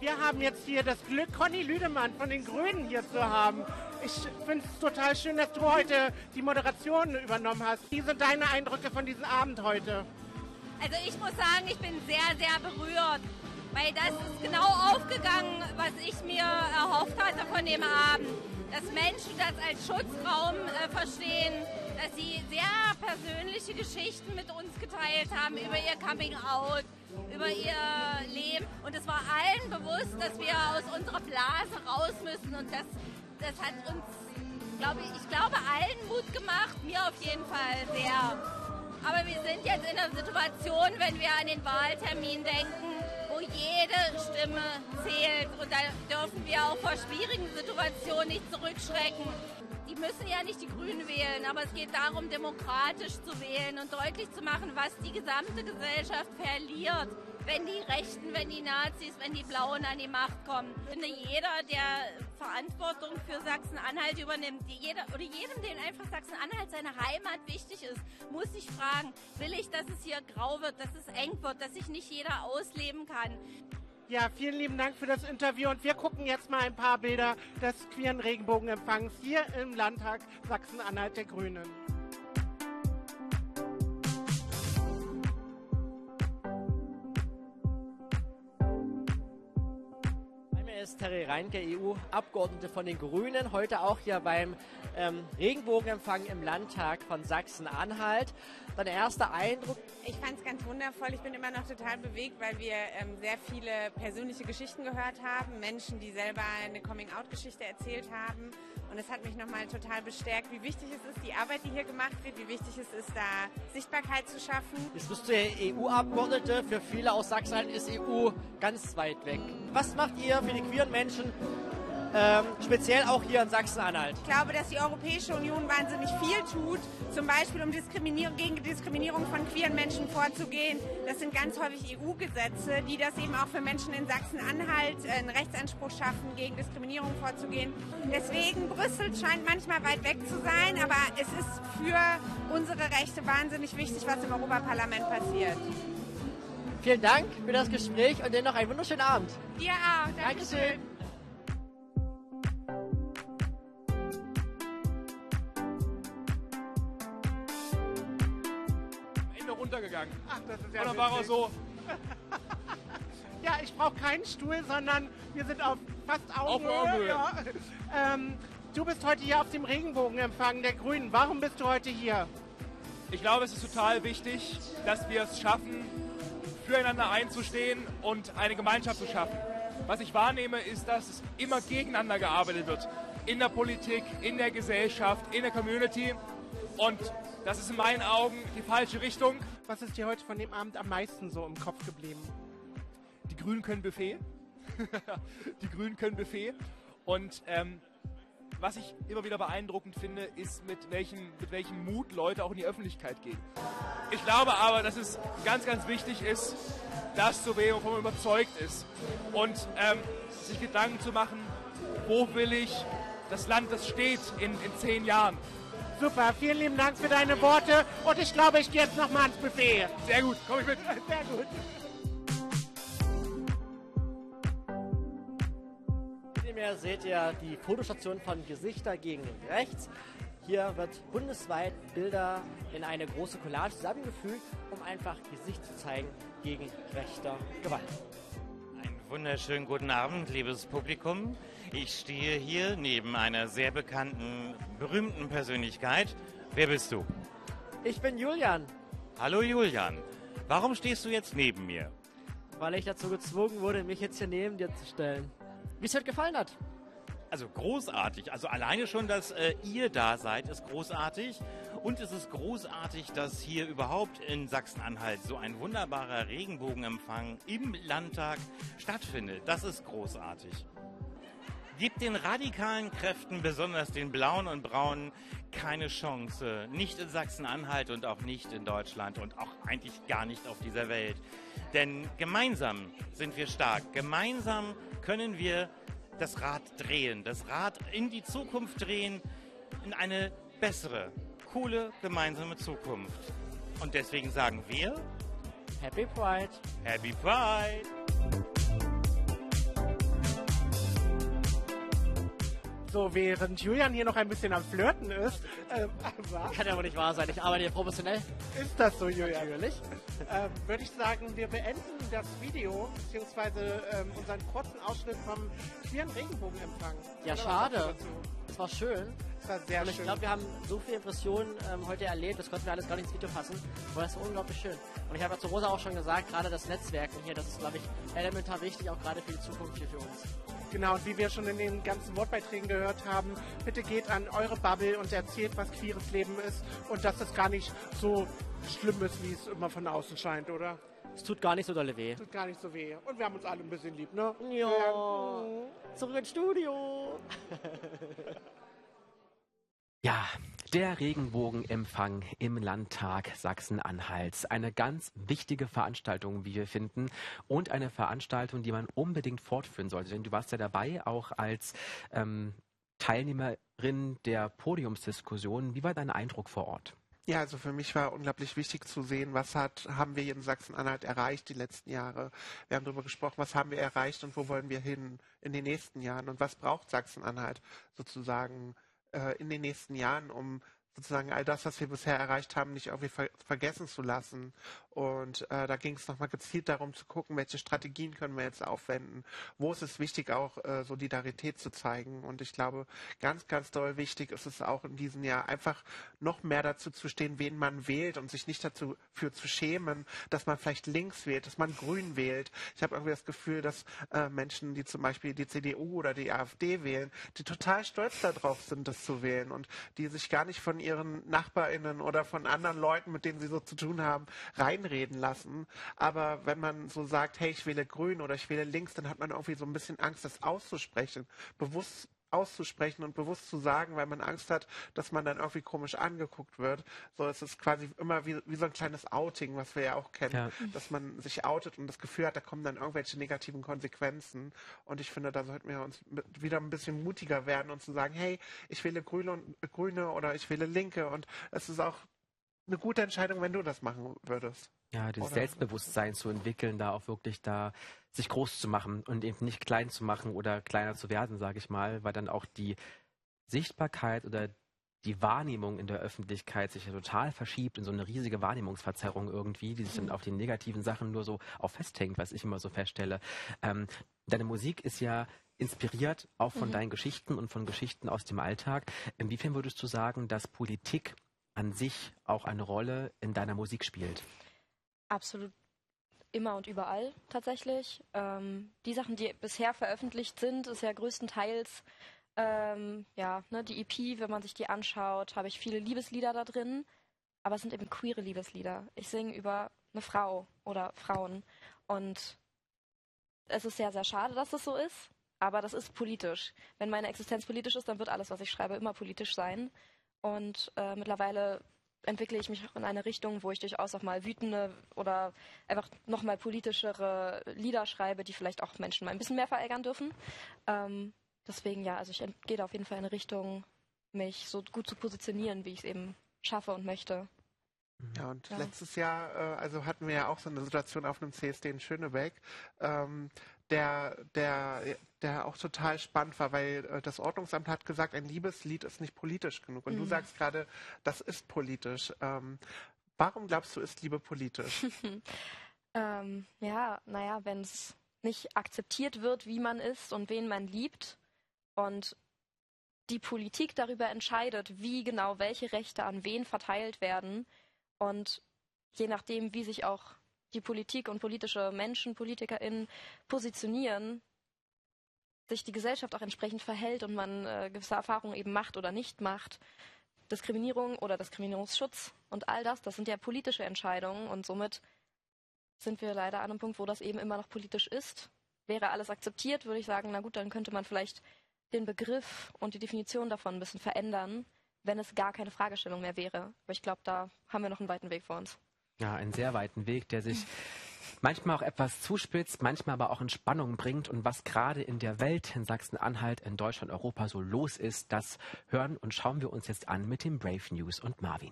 Wir haben jetzt hier das Glück, Conny Lüdemann von den Grünen hier zu haben. Ich finde es total schön, dass du heute die Moderation übernommen hast. Wie sind deine Eindrücke von diesem Abend heute? Also ich muss sagen, ich bin sehr, sehr berührt, weil das ist genau aufgegangen, was ich mir erhofft hatte von dem Abend. Dass Menschen das als Schutzraum verstehen, dass sie sehr persönliche Geschichten mit uns geteilt haben über ihr Coming-out, über ihr Leben. Und es war allen bewusst, dass wir aus unserer Blase raus müssen. Und das hat uns, ich glaube, allen Mut gemacht, mir auf jeden Fall sehr. Aber wir sind jetzt in einer Situation, wenn wir an den Wahltermin denken, wo jede Stimme zählt. Und da dürfen wir auch vor schwierigen Situationen nicht zurückschrecken. Die müssen ja nicht die Grünen wählen, aber es geht darum, demokratisch zu wählen und deutlich zu machen, was die gesamte Gesellschaft verliert, wenn die Rechten, wenn die Nazis, wenn die Blauen an die Macht kommen. Ich finde, jeder, der Verantwortung für Sachsen-Anhalt übernimmt, jedem, dem einfach Sachsen-Anhalt seine Heimat wichtig ist, muss sich fragen, will ich, dass es hier grau wird, dass es eng wird, dass sich nicht jeder ausleben kann. Ja, vielen lieben Dank für das Interview und wir gucken jetzt mal ein paar Bilder des queeren Regenbogenempfangs hier im Landtag Sachsen-Anhalt der Grünen. Ist Terry Reinke, EU-Abgeordnete von den Grünen, heute auch hier beim Regenbogenempfang im Landtag von Sachsen-Anhalt. Dein erster Eindruck? Ich fand es ganz wundervoll. Ich bin immer noch total bewegt, weil wir sehr viele persönliche Geschichten gehört haben. Menschen, die selber eine Coming-out-Geschichte erzählt haben. Und es hat mich nochmal total bestärkt, wie wichtig es ist, die Arbeit, die hier gemacht wird, wie wichtig es ist, da Sichtbarkeit zu schaffen. Jetzt bist du ja EU-Abgeordnete. Für viele aus Sachsen-Anhalt ist EU ganz weit weg. Was macht ihr für die queeren Menschen, speziell auch hier in Sachsen-Anhalt? Ich glaube, dass die Europäische Union wahnsinnig viel tut, zum Beispiel um gegen Diskriminierung von queeren Menschen vorzugehen. Das sind ganz häufig EU-Gesetze, die das eben auch für Menschen in Sachsen-Anhalt einen Rechtsanspruch schaffen, gegen Diskriminierung vorzugehen. Deswegen, Brüssel scheint manchmal weit weg zu sein, aber es ist für unsere Rechte wahnsinnig wichtig, was im Europaparlament passiert. Vielen Dank für das Gespräch und dennoch einen wunderschönen Abend. Dir auch. Dankeschön. Runtergegangen. Ach, das ist ja und dann war er so. Ja, ich brauche keinen Stuhl, sondern wir sind auf fast Augenhöhe. Ja. Du bist heute hier auf dem Regenbogenempfang der Grünen. Warum bist du heute hier? Ich glaube, es ist total wichtig, dass wir es schaffen, füreinander einzustehen und eine Gemeinschaft zu schaffen. Was ich wahrnehme, ist, dass es immer gegeneinander gearbeitet wird. In der Politik, in der Gesellschaft, in der Community. Und das ist in meinen Augen die falsche Richtung. Was ist dir heute von dem Abend am meisten so im Kopf geblieben? Die Grünen können Buffet. Die Grünen können Buffet. Und was ich immer wieder beeindruckend finde, ist, mit welchem Mut Leute auch in die Öffentlichkeit gehen. Ich glaube aber, dass es ganz, ganz wichtig ist, das zu wählen, wovon man überzeugt ist. Und sich Gedanken zu machen, wo will ich das Land, das steht in 10 Jahren. Super, vielen lieben Dank für deine Worte und ich glaube, ich gehe jetzt nochmal ans Buffet. Sehr gut, komm ich mit. Sehr gut. Hinter mir seht ihr die Fotostation von Gesichter gegen Rechts. Hier wird bundesweit Bilder in eine große Collage zusammengefügt, um einfach Gesicht zu zeigen gegen rechter Gewalt. Einen wunderschönen guten Abend, liebes Publikum. Ich stehe hier neben einer sehr bekannten, berühmten Persönlichkeit. Wer bist du? Ich bin Julian. Hallo Julian. Warum stehst du jetzt neben mir? Weil ich dazu gezwungen wurde, mich jetzt hier neben dir zu stellen. Wie es heute gefallen hat? Also großartig. Also alleine schon, dass ihr da seid, ist großartig. Und es ist großartig, dass hier überhaupt in Sachsen-Anhalt so ein wunderbarer Regenbogenempfang im Landtag stattfindet. Das ist großartig. Gibt den radikalen Kräften, besonders den Blauen und Braunen, keine Chance. Nicht in Sachsen-Anhalt und auch nicht in Deutschland und auch eigentlich gar nicht auf dieser Welt. Denn gemeinsam sind wir stark. Gemeinsam können wir das Rad drehen, das Rad in die Zukunft drehen, in eine bessere, coole, gemeinsame Zukunft. Und deswegen sagen wir Happy Pride! Happy Pride! So, während Julian hier noch ein bisschen am Flirten ist. Kann ja wohl nicht wahr sein, ich arbeite hier professionell. Ist das so, Julian? Natürlich. Würde ich sagen, wir beenden das Video, beziehungsweise unseren kurzen Ausschnitt vom queeren Regenbogenempfang. Ja, Oder schade. Das war schön. Das war sehr Und ich schön. glaube, wir haben so viele Impressionen heute erlebt, das konnten wir alles gar nicht ins Video fassen. Aber das war unglaublich schön. Und ich habe ja zu Rosa auch schon gesagt, gerade das Netzwerken hier, das ist, glaube ich, elementar wichtig, auch gerade für die Zukunft hier für uns. Genau, und wie wir schon in den ganzen Wortbeiträgen gehört haben, bitte geht an eure Bubble und erzählt, was queeres Leben ist und dass das gar nicht so schlimm ist, wie es immer von außen scheint, oder? Es tut gar nicht so dolle weh. Tut gar nicht so weh. Und wir haben uns alle ein bisschen lieb, ne? Ja, zurück ins Studio. Ja, der Regenbogenempfang im Landtag Sachsen-Anhalts. Eine ganz wichtige Veranstaltung, wie wir finden. Und eine Veranstaltung, die man unbedingt fortführen sollte. Denn du warst ja dabei, auch als Teilnehmerin der Podiumsdiskussion. Wie war dein Eindruck vor Ort? Ja, also für mich war unglaublich wichtig zu sehen, haben wir hier in Sachsen-Anhalt erreicht die letzten Jahre. Wir haben darüber gesprochen, was haben wir erreicht und wo wollen wir hin in den nächsten Jahren und was braucht Sachsen-Anhalt sozusagen in den nächsten Jahren, um sozusagen all das, was wir bisher erreicht haben, nicht irgendwie vergessen zu lassen. Und da ging es nochmal gezielt darum zu gucken, welche Strategien können wir jetzt aufwenden. Wo ist es wichtig, auch Solidarität zu zeigen. Und ich glaube, ganz, ganz doll wichtig ist es auch in diesem Jahr, einfach noch mehr dazu zu stehen, wen man wählt und sich nicht dafür zu schämen, dass man vielleicht links wählt, dass man grün wählt. Ich habe irgendwie das Gefühl, dass Menschen, die zum Beispiel die CDU oder die AfD wählen, die total stolz darauf sind, das zu wählen und die sich gar nicht von ihren NachbarInnen oder von anderen Leuten, mit denen sie so zu tun haben, reinreden lassen. Aber wenn man so sagt, hey, ich wähle grün oder ich wähle links, dann hat man irgendwie so ein bisschen Angst, das auszusprechen, bewusst auszusprechen und bewusst zu sagen, weil man Angst hat, dass man dann irgendwie komisch angeguckt wird. So, es ist quasi immer wie so ein kleines Outing, was wir ja auch kennen, dass man sich outet und das Gefühl hat, da kommen dann irgendwelche negativen Konsequenzen. Und ich finde, da sollten wir uns wieder ein bisschen mutiger werden und zu sagen, hey, ich wähle Grüne oder ich wähle Linke und es ist auch eine gute Entscheidung, wenn du das machen würdest. Ja, dieses Selbstbewusstsein zu entwickeln, da auch wirklich sich groß zu machen und eben nicht klein zu machen oder kleiner zu werden, sage ich mal, weil dann auch die Sichtbarkeit oder die Wahrnehmung in der Öffentlichkeit sich ja total verschiebt in so eine riesige Wahrnehmungsverzerrung irgendwie, die sich dann auf die negativen Sachen nur so auch festhängt, was ich immer so feststelle. Deine Musik ist ja inspiriert auch von deinen Geschichten und von Geschichten aus dem Alltag. Inwiefern würdest du sagen, dass Politik an sich auch eine Rolle in deiner Musik spielt? Absolut immer und überall tatsächlich. Die Sachen, die bisher veröffentlicht sind, ist ja größtenteils die EP, wenn man sich die anschaut, habe ich viele Liebeslieder da drin, aber es sind eben queere Liebeslieder. Ich singe über eine Frau oder Frauen und es ist sehr, sehr schade, dass es so ist, aber das ist politisch. Wenn meine Existenz politisch ist, dann wird alles, was ich schreibe, immer politisch sein. Und mittlerweile entwickle ich mich in eine Richtung, wo ich durchaus auch mal wütende oder einfach nochmal politischere Lieder schreibe, die vielleicht auch Menschen mal ein bisschen mehr verärgern dürfen. Deswegen ja, also ich gehe da auf jeden Fall in eine Richtung, mich so gut zu positionieren, wie ich es eben schaffe und möchte. Ja, und letztes Jahr hatten wir ja auch so eine Situation auf einem CSD in Schönebeck, der auch total spannend war, weil das Ordnungsamt hat gesagt, ein Liebeslied ist nicht politisch genug. Und du sagst gerade, das ist politisch. Warum glaubst du, ist Liebe politisch? Wenn es nicht akzeptiert wird, wie man ist und wen man liebt und die Politik darüber entscheidet, wie genau welche Rechte an wen verteilt werden und je nachdem, wie sich auch die Politik und politische Menschen, PolitikerInnen positionieren, sich die Gesellschaft auch entsprechend verhält und man gewisse Erfahrungen eben macht oder nicht macht. Diskriminierung oder Diskriminierungsschutz und all das sind ja politische Entscheidungen und somit sind wir leider an einem Punkt, wo das eben immer noch politisch ist. Wäre alles akzeptiert, würde ich sagen, na gut, dann könnte man vielleicht den Begriff und die Definition davon ein bisschen verändern, wenn es gar keine Fragestellung mehr wäre. Aber ich glaube, da haben wir noch einen weiten Weg vor uns. Ja, einen sehr weiten Weg, der sich manchmal auch etwas zuspitzt, manchmal aber auch in Spannung bringt. Und was gerade in der Welt, in Sachsen-Anhalt, in Deutschland, Europa so los ist, das hören und schauen wir uns jetzt an mit dem Brave News und Marvin.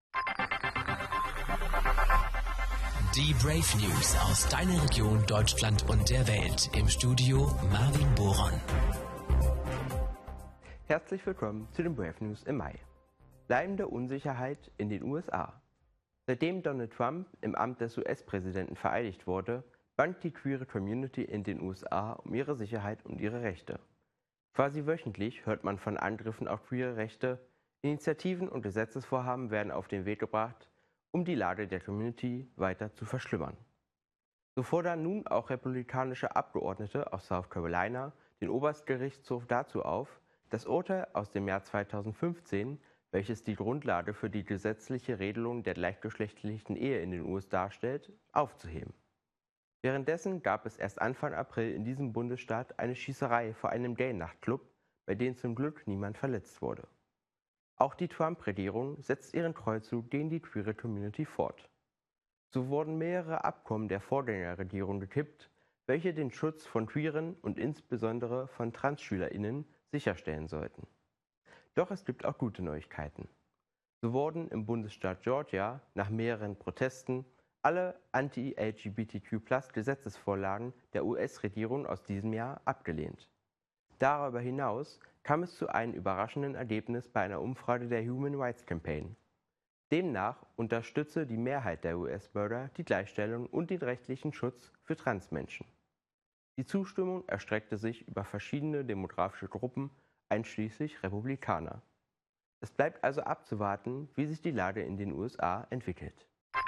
Die Brave News aus deiner Region, Deutschland und der Welt. Im Studio Marvin Boron. Herzlich willkommen zu den Brave News im Mai. Bleibende Unsicherheit in den USA. Seitdem Donald Trump im Amt des US-Präsidenten vereidigt wurde, bangt die queere Community in den USA um ihre Sicherheit und ihre Rechte. Quasi wöchentlich hört man von Angriffen auf queere Rechte. Initiativen und Gesetzesvorhaben werden auf den Weg gebracht, um die Lage der Community weiter zu verschlimmern. So fordern nun auch republikanische Abgeordnete aus South Carolina den Oberstgerichtshof dazu auf, das Urteil aus dem Jahr 2015, welches die Grundlage für die gesetzliche Regelung der gleichgeschlechtlichen Ehe in den USA darstellt, aufzuheben. Währenddessen gab es erst Anfang April in diesem Bundesstaat eine Schießerei vor einem Gay-Nachtclub, bei denen zum Glück niemand verletzt wurde. Auch die Trump-Regierung setzt ihren Kreuzzug gegen die queere Community fort. So wurden mehrere Abkommen der Vorgängerregierung gekippt, welche den Schutz von Queeren und insbesondere von TransschülerInnen sicherstellen sollten. Doch es gibt auch gute Neuigkeiten. So wurden im Bundesstaat Georgia nach mehreren Protesten alle Anti-LGBTQ+-Gesetzesvorlagen der US-Regierung aus diesem Jahr abgelehnt. Darüber hinaus kam es zu einem überraschenden Ergebnis bei einer Umfrage der Human Rights Campaign. Demnach unterstütze die Mehrheit der US-Bürger die Gleichstellung und den rechtlichen Schutz für Transmenschen. Die Zustimmung erstreckte sich über verschiedene demografische Gruppen, einschließlich Republikaner. Es bleibt also abzuwarten, wie sich die Lage in den USA entwickelt.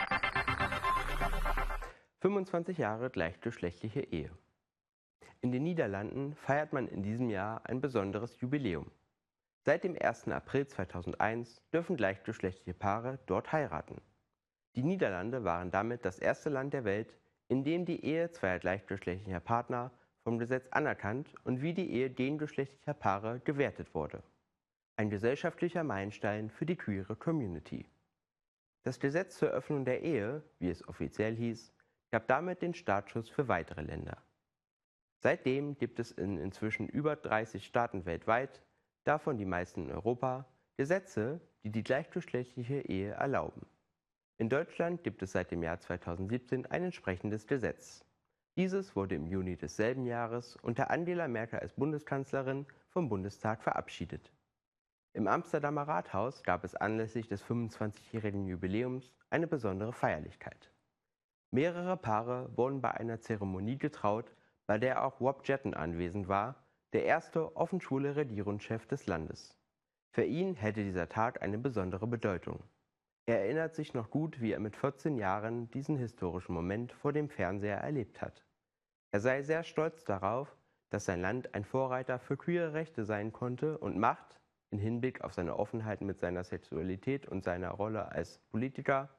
25 Jahre gleichgeschlechtliche Ehe. In den Niederlanden feiert man in diesem Jahr ein besonderes Jubiläum. Seit dem 1. April 2001 dürfen gleichgeschlechtliche Paare dort heiraten. Die Niederlande waren damit das erste Land der Welt, in dem die Ehe zweier gleichgeschlechtlicher Partner vom Gesetz anerkannt und wie die Ehe gengeschlechtlicher Paare gewertet wurde. Ein gesellschaftlicher Meilenstein für die queere Community. Das Gesetz zur Eröffnung der Ehe, wie es offiziell hieß, gab damit den Startschuss für weitere Länder. Seitdem gibt es in inzwischen über 30 Staaten weltweit, davon die meisten in Europa, Gesetze, die die gleichgeschlechtliche Ehe erlauben. In Deutschland gibt es seit dem Jahr 2017 ein entsprechendes Gesetz. Dieses wurde im Juni desselben Jahres unter Angela Merkel als Bundeskanzlerin vom Bundestag verabschiedet. Im Amsterdamer Rathaus gab es anlässlich des 25-jährigen Jubiläums eine besondere Feierlichkeit. Mehrere Paare wurden bei einer Zeremonie getraut, bei der auch Rob Jetten anwesend war, der erste offen schwule Regierungschef des Landes. Für ihn hätte dieser Tag eine besondere Bedeutung. Er erinnert sich noch gut, wie er mit 14 Jahren diesen historischen Moment vor dem Fernseher erlebt hat. Er sei sehr stolz darauf, dass sein Land ein Vorreiter für queere Rechte sein konnte und macht, in Hinblick auf seine Offenheit mit seiner Sexualität und seiner Rolle als Politiker,